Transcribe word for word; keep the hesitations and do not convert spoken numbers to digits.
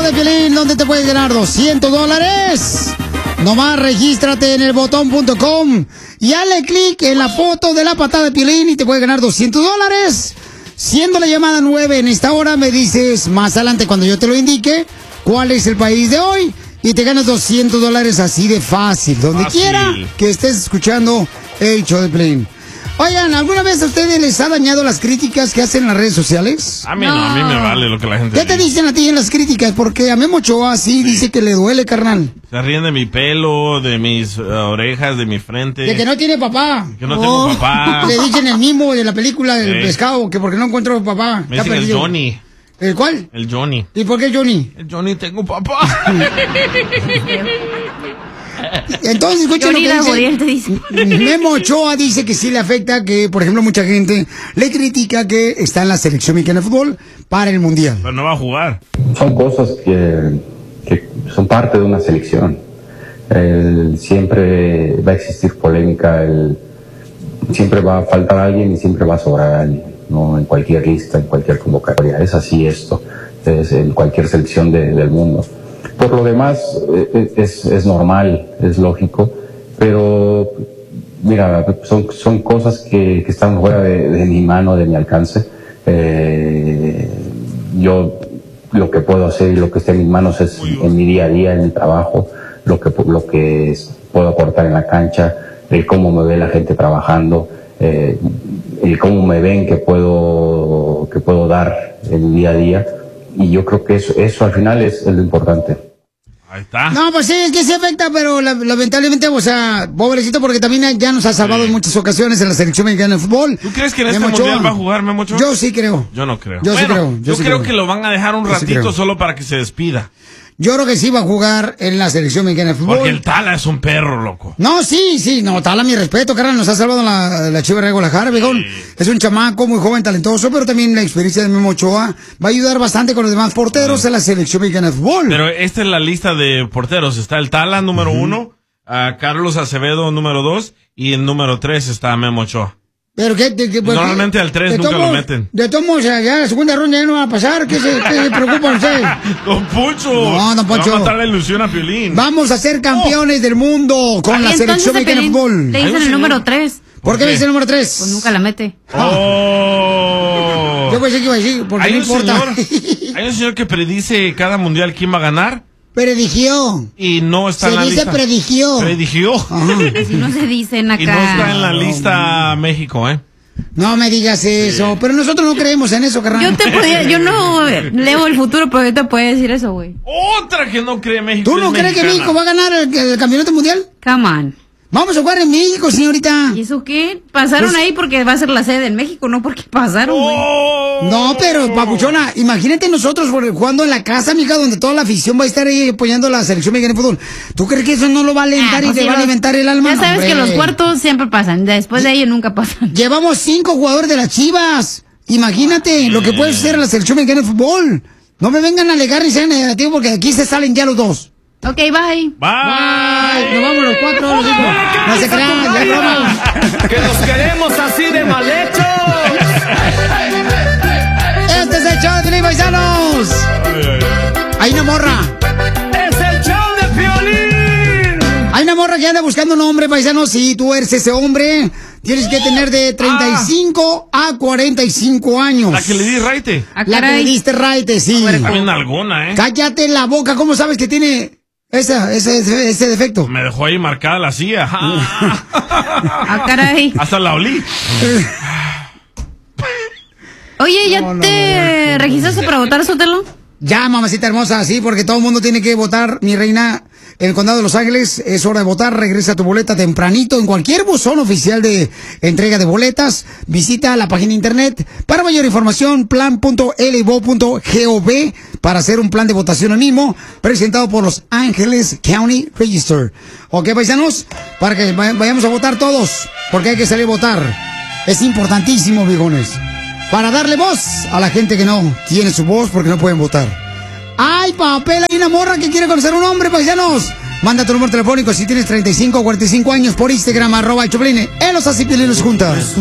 show de Piolín, donde te puedes ganar doscientos dólares. Nomás regístrate en el botón punto com y hazle clic en la foto de la patada de Piolín y te puedes ganar doscientos dólares. Siendo la llamada nueve en esta hora, me dices más adelante cuando yo te lo indique cuál es el país de hoy y te ganas doscientos dólares así de fácil, donde Fácil. quiera que estés escuchando el show de Piolín. Oigan, ¿alguna vez a ustedes les ha dañado las críticas que hacen en las redes sociales? A mí no, a mí me vale lo que la gente ¿Qué te dice. dicen a ti en las críticas? Porque a Memo Ochoa sí, sí. dice que le duele, carnal. Se ríen de mi pelo, de mis uh, orejas, de mi frente. De que no tiene papá. Que no tengo papá. Le dicen el mismo de la película del Sí. pescado, que porque no encuentro papá. Me Está dicen el perdido. Johnny. ¿El cuál? El Johnny. ¿Y por qué Johnny? El Johnny, tengo papá. Entonces, escucha lo que dice. Memo Ochoa dice que sí le afecta que, por ejemplo, mucha gente le critica que está en la selección mexicana de fútbol para el Mundial. Pero no va a jugar. Son cosas que, que son parte de una selección. El, siempre va a existir polémica, el, siempre va a faltar alguien y siempre va a sobrar alguien, ¿no? En cualquier lista, en cualquier convocatoria. Es así esto, es en cualquier selección de, del mundo. Por lo demás, es, es normal, es lógico, pero mira, son, son cosas que, que están fuera de, de mi mano, de mi alcance. Eh, yo lo que puedo hacer y lo que esté en mis manos es en mi día a día, en mi trabajo, lo que, lo que puedo aportar en la cancha, el cómo me ve la gente trabajando, eh, el cómo me ven que puedo, que puedo dar en mi día a día. Y yo creo que eso, eso al final es, es lo importante. Ahí está. No, pues sí, es que se afecta, pero la- lamentablemente, o sea, pobrecito, porque también ya nos ha salvado Sí. en muchas ocasiones en la selección mexicana de fútbol. ¿Tú crees que en este Memo Ochoa. mundial va a jugar Memo Ochoa? Yo sí creo. Yo no creo. Yo sí bueno, creo, yo yo sí creo creo. que lo van a dejar un Yo sí ratito creo. solo para que se despida. Yo creo que sí va a jugar en la selección mexicana de fútbol. Porque el Tala es un perro, loco. No, sí, sí, no, Tala, mi respeto, carnal, nos ha salvado la, la Chiva de Guadalajara, viejón. Es un chamaco muy joven, talentoso, pero también la experiencia de Memo Ochoa va a ayudar bastante con los demás porteros en la selección mexicana de fútbol. Pero esta es la lista de porteros. Está el Tala, número uno, a Carlos Acevedo, número dos, y en número tres está Memo Ochoa. Pero que, que- que- pues, Normalmente al tres de nunca todos- lo meten. De todos modos, ya la segunda ronda ya no va a pasar, ¿qué se, qué se preocupan ustedes? Don Poncho. No, don Poncho. Le va a matar la ilusión a Piolín. Vamos a ser campeones del mundo con Ay, la entonces selección a mexicana de Pelín fútbol. Le Hay un dicen el señor- número tres. ¿Por qué qué? me dice el número tres? Pues nunca la mete. Oh. Yo pensé que iba a decir, porque Hay no un, importa. señor, hay un señor que predice cada mundial quién va a ganar Predigió. y no está Se en la dice lista. predigió. Predigió. Así no se dicen acá. Y no está en la lista México, ¿eh? No me digas eso, pero nosotros no creemos en eso, carnal. Yo te podía, yo no leo el futuro, pero yo te puedo decir eso, güey. Otra que no cree México. ¿Tú no es crees que mexicana. México va a ganar el, el campeonato mundial? Come on. Vamos a jugar en México, señorita. ¿Y eso qué? Pasaron Pues- ahí porque va a ser la sede en México, no porque pasaron, güey. Oh. No, pero, papuchona, imagínate nosotros jugando en la casa, mija, donde toda la afición va a estar ahí apoyando a la selección mexicana de fútbol. ¿Tú crees que eso no lo va a alentar Ah, y pues te sí, va a los- alimentar el alma? Ya sabes Hombre. que los cuartos siempre pasan, después de ahí nunca pasan. Llevamos cinco jugadores de las Chivas. Imagínate lo que puede hacer la selección mexicana de fútbol. No me vengan a alegar ni sean negativos porque aquí se salen ya los dos. Ok, bye. Bye. Bye. Nos vamos los cuatro, los cinco. No se crean, ya es broma. Que los queremos así de mal hechos. Este es el show de Piolín, paisanos. Hay una morra. Es el show de Piolín. Hay una morra que anda buscando un hombre, paisanos. Si tú eres ese hombre, tienes que tener de treinta y cinco a cuarenta y cinco años. La que le di raite. Ah, La que le caray. diste raite, sí. También alguna, ¿eh? Cállate la boca. ¿Cómo sabes que tiene esa, ese, ese, ese defecto? Me dejó ahí marcada la silla. Ah, caray. Hasta la olí. Oye, ¿ya No, no, te registraste para votar, Sotelo? Ya, mamacita hermosa, sí, porque todo el mundo tiene que votar, mi reina, en el condado de Los Ángeles. Es hora de votar. Regresa tu boleta tempranito en cualquier buzón oficial de entrega de boletas. Visita la página de internet. Para mayor información, plan punto l b o punto gov para hacer un plan de votación al mismo, presentado por Los Ángeles County Register. Ok, paisanos, para que vay- vayamos a votar todos, porque hay que salir a votar. Es importantísimo, viejones, para darle voz a la gente que no tiene su voz porque no pueden votar. ¡Ay, papel! Hay una morra que quiere conocer a un hombre, paisanos. Manda tu número telefónico si tienes treinta y cinco o cuarenta y cinco años por Instagram, arroba el Choplin. Él los hace Piolín los juntas.